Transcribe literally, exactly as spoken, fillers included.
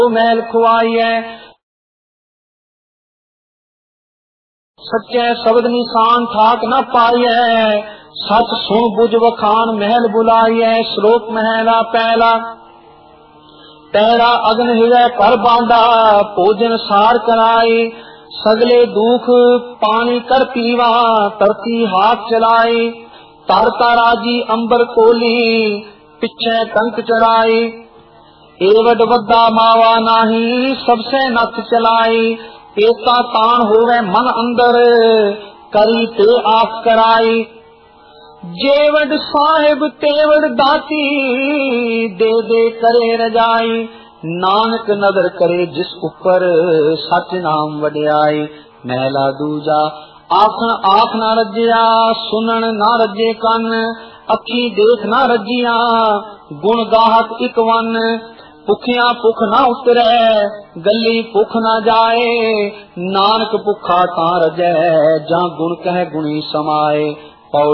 महल खुआइए। सच्चे शब्द निशान ठाक न पाइए, सच सुन बुझ वखान महल बुलाइए। श्लोक महला पहला। तेरा अग्न हृदय पर बांधा, भोजन सार कराई। सगले दुख पानी कर पीवा, तरती हाथ चलाई। तारता राजी अंबर कोली, पिछे टंक चढ़ाई। एवड वद्दा मावा नाही, सबसे नथ चलाई। एता तान होवे मन अंदर, करी ते आख कराई। जेवड साहिब तेवड दाती, दे दे करे रजाई। नानक नदर करे जिस ऊपर, सच नाम वड्याई। महला दूजा। आखन आख ना रजिया, सुनन ना रजे कन। अखी देख ना रजिया, गुण गाहक इक वन। भुखिया भुख ना उतरे, गली भुख ना जाए। नानक भुखा तां रजै, जां गुण कह गुणी समाए।